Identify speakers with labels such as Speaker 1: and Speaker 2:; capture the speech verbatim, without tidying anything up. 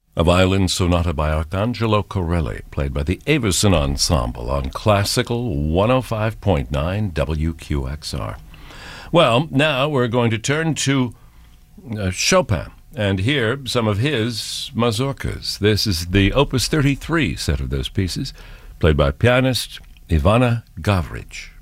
Speaker 1: A violin sonata by Arcangelo Corelli, played by the Avison Ensemble on Classical one oh five point nine W Q X R. Well, now we're going to turn to uh, Chopin and hear some of his mazurkas. This is the Opus thirty-three set of those pieces, played by pianist Ivana Gavrich.